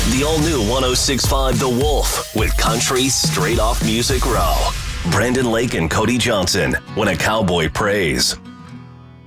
The all-new 106.5 The Wolf with country straight off Music Row. Brandon Lake and Cody Johnson, When a Cowboy Prays.